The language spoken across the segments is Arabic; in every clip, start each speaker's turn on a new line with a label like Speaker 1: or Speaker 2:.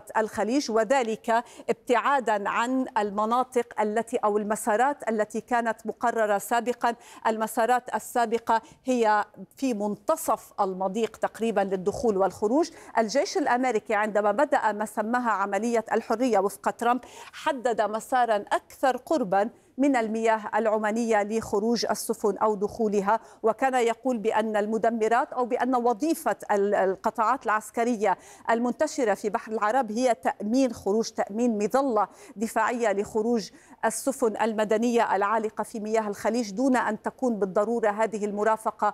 Speaker 1: الخليج، وذلك ابتعادا عن المناطق أو المسارات التي كانت مقررة سابقا. المسارات السابقة هي في منتصف المضيق تقريبا للدخول والخروج. الجيش الأمريكي عندما بدأ ما سماها عملية الحرية وفق ترامب حدد مسارا أكثر قربا من المياه العمانية لخروج السفن أو دخولها، وكان يقول بأن المدمرات أو بأن وظيفة القطاعات العسكرية المنتشرة في بحر العرب هي تأمين خروج، تأمين مظلة دفاعية لخروج السفن المدنية العالقة في مياه الخليج، دون أن تكون بالضرورة هذه المرافقة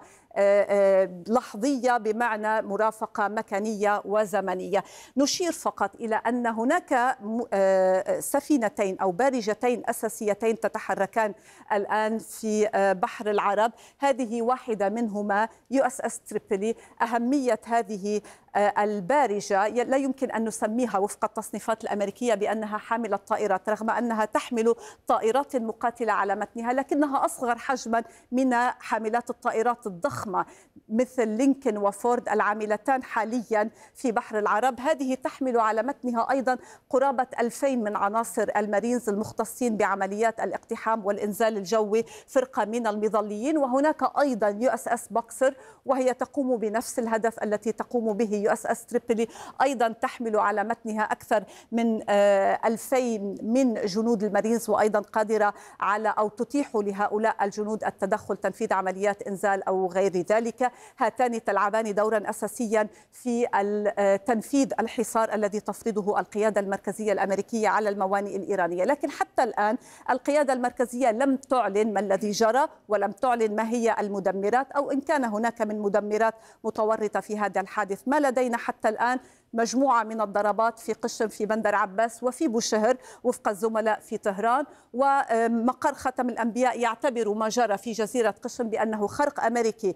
Speaker 1: لحظية بمعنى مرافقة مكانية وزمنية. نشير فقط إلى أن هناك سفينتين أو بارجتين أساسيتين تتحركان الآن في بحر العرب. هذه واحدة منهما USS تريبولي. أهمية هذه البارجة لا يمكن أن نسميها وفق التصنيفات الأمريكية بأنها حاملة طائرات، رغم أنها تحمل طائرات مقاتلة على متنها، لكنها أصغر حجما من حاملات الطائرات الضخمة مثل لينكن وفورد العاملتان حاليا في بحر العرب. هذه تحمل على متنها أيضا قرابة 2000 من عناصر المارينز المختصين بعمليات الاقتحام والإنزال الجوي، فرقة من المظليين. وهناك أيضا USS بوكسر وهي تقوم بنفس الهدف التي تقوم به USS تريبولي، أيضا تحمل على متنها أكثر من 2000 من جنود المارينز، وأيضا قادرة على أو تتيح لهؤلاء الجنود التدخل، تنفيذ عمليات إنزال أو غير ذلك. هاتان تلعبان دورا أساسيا في تنفيذ الحصار الذي تفرضه القيادة المركزية الأمريكية على الموانئ الإيرانية. لكن حتى الآن القيادة المركزية لم تعلن ما الذي جرى، ولم تعلن ما هي المدمرات، أو إن كان هناك من مدمرات متورطة في هذا الحادث. ما لدينا حتى الآن مجموعة من الضربات في قشم في بندر عباس وفي بوشهر وفق الزملاء في طهران، ومقر ختم الأنبياء يعتبر ما جرى في جزيرة قشم بأنه خرق أمريكي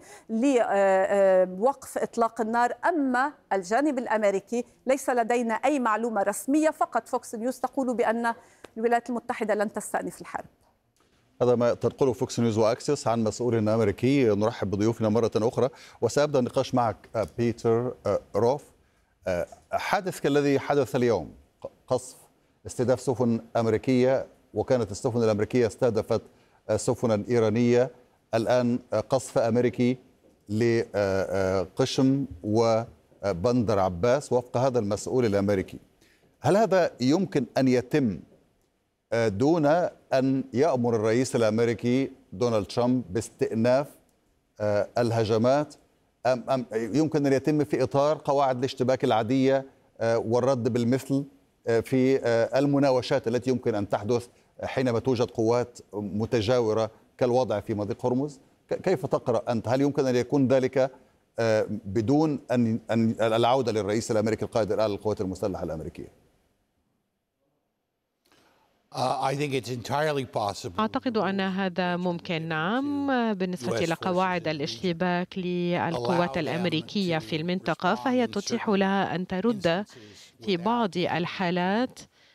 Speaker 1: لوقف إطلاق النار. أما الجانب الأمريكي ليس لدينا أي معلومة رسمية، فقط فوكس نيوز تقول بأن الولايات المتحدة لن تستأنف الحرب.
Speaker 2: هذا ما تنقله فوكس نيوز وأكسس عن مسؤول أمريكي. نرحب بضيوفنا مرة أخرى وسأبدأ النقاش معك بيتر روف. حادث كالذي حدث اليوم، قصف استهداف سفن أمريكية، وكانت السفن الأمريكية استهدفت سفنا إيرانية، الآن قصف أمريكي لقشم وبندر عباس وفق هذا المسؤول الأمريكي. هل هذا يمكن أن يتم دون أن يأمر الرئيس الأمريكي دونالد ترامب باستئناف الهجمات، أم يمكن أن يتم في إطار قواعد الاشتباك العادية والرد بالمثل في المناوشات التي يمكن أن تحدث حينما توجد قوات متجاورة كالوضع في مضيق هرمز؟ كيف تقرأ أنت؟ هل يمكن أن يكون ذلك بدون أن العودة للرئيس الأمريكي القائد الأعلى للقوات المسلحة الأمريكية؟
Speaker 3: أعتقد أن هذا ممكن، نعم. بالنسبة إلى قواعد الاشتباك للقوات الأمريكية في المنطقة، فهي تتيح لها أن ترد في بعض الحالات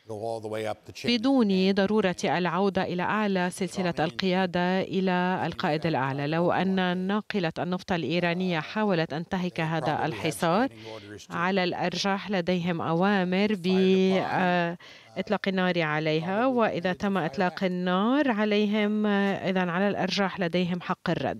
Speaker 3: بدون ضرورة العودة إلى أعلى سلسلة القيادة إلى القائد الأعلى. لو أن ناقلة النفط الإيرانية حاولت أن تنتهك هذا الحصار، على الأرجح لديهم أوامر بإطلاق النار عليها، وإذا تم إطلاق النار عليهم إذن على الأرجح لديهم حق الرد.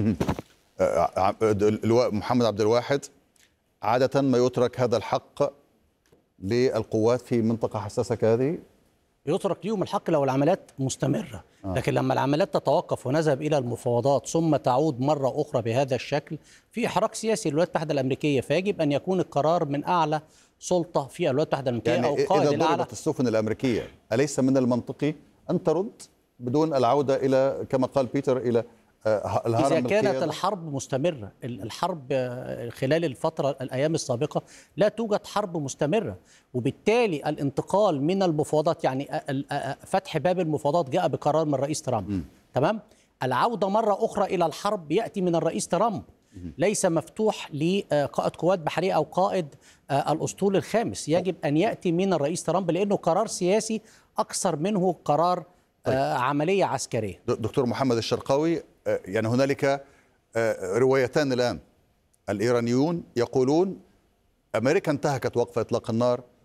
Speaker 2: اللواء محمد عبد الواحد، عادة ما يترك هذا الحق للقوات في منطقة حساسة كهذه؟
Speaker 4: يترك لهم الحق لو العمليات مستمرة، لكن لما العمليات تتوقف ونذهب إلى المفاوضات ثم تعود مرة أخرى بهذا الشكل، في حراك سياسي للولايات المتحدة الأمريكية، فيجب أن يكون القرار من أعلى سلطة في الولايات المتحدة الأمريكية،
Speaker 2: يعني
Speaker 4: أو قائد
Speaker 2: إذا
Speaker 4: الأعلى.
Speaker 2: ضربت السفن الأمريكية أليس من المنطقي أن ترد بدون العودة إلى كما قال بيتر إلى الهرم؟
Speaker 4: إذا كانت الحرب مستمرة، الحرب خلال الأيام السابقة لا توجد حرب مستمرة، وبالتالي الانتقال من المفاوضات، يعني فتح باب المفاوضات جاء بقرار من الرئيس ترامب، تمام؟ العودة مرة أخرى إلى الحرب يأتي من الرئيس ترامب، ليس مفتوح لقائد قوات بحرية أو قائد الأسطول الخامس. يجب أن يأتي من الرئيس ترامب لأنه قرار سياسي أكثر منه قرار عملية عسكرية.
Speaker 2: دكتور محمد الشرقاوي، يعني هنالك روايتان الآن. الإيرانيون يقولون أمريكا انتهكت وقف إطلاق النار،